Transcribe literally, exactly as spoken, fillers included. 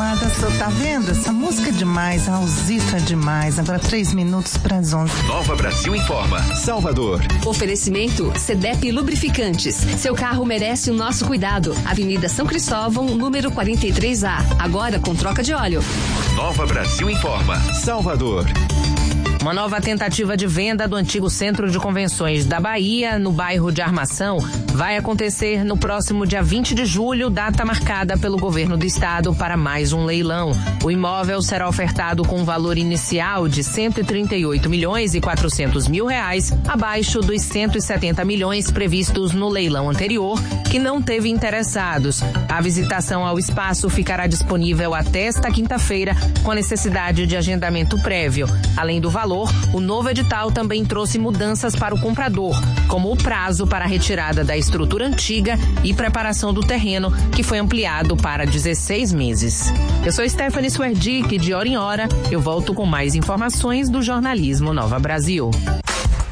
amada, você tá vendo? Essa música é demais, a Raulzito é demais. Agora três minutos para as onze. Nova Brasil Informa. Salvador. Oferecimento Cedep Lubrificantes. Seu carro merece o nosso cuidado. Avenida São Cristóvão, número quarenta e três A. Agora com troca de óleo. Nova Brasil Informa. Salvador. Uma nova tentativa de venda do antigo Centro de Convenções da Bahia, no bairro de Armação, vai acontecer no próximo dia vinte de julho, data marcada pelo governo do estado para mais um leilão. O imóvel será ofertado com um valor inicial de cento e trinta e oito milhões e quatrocentos mil reais, abaixo dos cento e setenta milhões previstos no leilão anterior, que não teve interessados. A visitação ao espaço ficará disponível até esta quinta-feira, com necessidade de agendamento prévio. Além do valor, o novo edital também trouxe mudanças para o comprador, como o prazo para a retirada da estrutura antiga e preparação do terreno, que foi ampliado para dezesseis meses. Eu sou Stephanie Swerdick, de hora em hora eu volto com mais informações do jornalismo Nova Brasil.